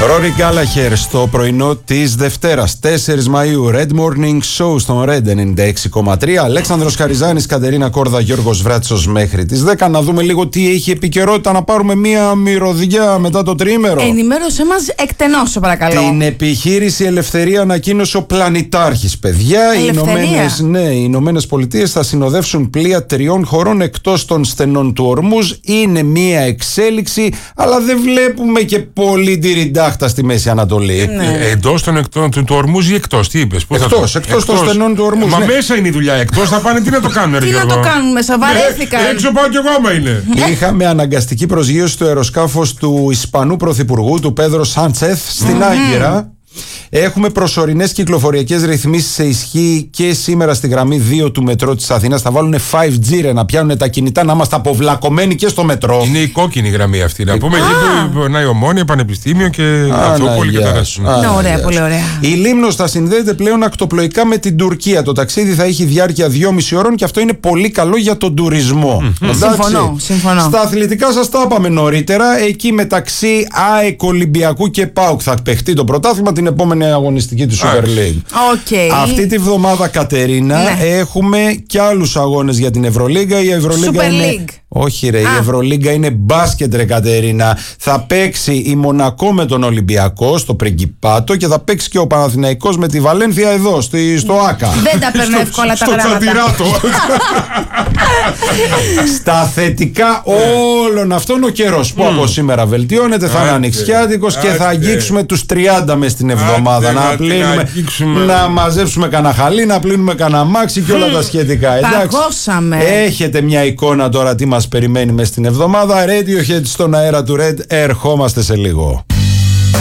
Ρόρι Γκάλαχερ στο πρωινό της Δευτέρας 4 Μαΐου. Red Morning Show στον Red 96,3. Αλέξανδρος Χαριζάνης, Κατερίνα Κόρδα, Γιώργος Βράτσος μέχρι τις 10. Να δούμε λίγο τι έχει επικαιρότητα, να πάρουμε μία μυρωδιά μετά το τριήμερο. Ενημέρωσέ μας εκτενώς, σε παρακαλώ. Την επιχείρηση Ελευθερία ανακοίνωσε ο πλανητάρχης, παιδιά. Οι Ηνωμένες Πολιτείες θα συνοδεύσουν πλοία 3 χωρών εκτός των στενών του Ορμούζ. Είναι μία εξέλιξη, αλλά δεν βλέπουμε και πολύ τυρντάχτα στη Μέση Ανατολή. Εντός του Ορμούζ ή εκτός, τι είπες? Εκτός των στενών του Ορμούζ. Μα μέσα είναι η δουλειά. Εκτός θα πάνε, τι να το κάνουν, Τι να το κάνουν μέσα, βαρέθηκαν. Έξω πάω κι εγώ, άμα είναι. Είχαμε αναγκαστική προσγείωση στο αεροσκάφος του Ισπανού Πρωθυπουργού, του Πέδρο Σάντσεθ, στην Άγκυρα. Έχουμε προσωρινές κυκλοφοριακές ρυθμίσεις σε ισχύ και σήμερα στη γραμμή 2 του μετρό της Αθήνας. Θα βάλουν 5G, να πιάνουν τα κινητά, να είμαστε αποβλακωμένοι και στο μετρό. Είναι η κόκκινη γραμμή αυτή. Να πούμε εκεί που περνάει Ομόνια, Πανεπιστήμιο και Αυτόπολη και τα ρέστα. Ωραία, πολύ ωραία. Η Λίμνος θα συνδέεται πλέον ακτοπλοϊκά με την Τουρκία. Το ταξίδι θα έχει διάρκεια 2,5 ώρων και αυτό είναι πολύ καλό για τον τουρισμό. Συμφωνώ. Στα αθλητικά σας τα είπαμε νωρίτερα. Εκεί μεταξύ ΑΕΚ, Ολυμπιακού και ΠΑΟΚ θα παιχτεί το πρωτάθλημα την επόμενη αγωνιστική του Super League. Αυτή τη βδομάδα, Κατερίνα, έχουμε και άλλους αγώνες για την Ευρωλίγκα. Η Ευρωλίγκα είναι... Όχι ρε, η Ευρωλίγκα είναι μπάσκετ, ρε Κατερίνα. Θα παίξει η Μονακό με τον Ολυμπιακό στο Πριγκιπάτο και θα παίξει και ο Παναθηναϊκός με τη Βαλένθια εδώ, στο ΆΚΑ. Δεν τα παίρνω εύκολα τα γράμματα. Στο Τσαντιράτο. Στα θετικά όλων αυτών ο καιρός που από σήμερα βελτιώνεται, θα είναι ανοιξιάτικος και θα αγγίξουμε τους 30 μες την εβδομάδα. Να μαζέψουμε κανένα χαλί, να πλύνουμε κανένα μάξι και όλα τα σχετικά. Παγώσαμε. Έχετε μια εικόνα τώρα τι μας περιμένει μες την εβδομάδα. Radiohead στον αέρα του Red, ερχόμαστε σε λίγο.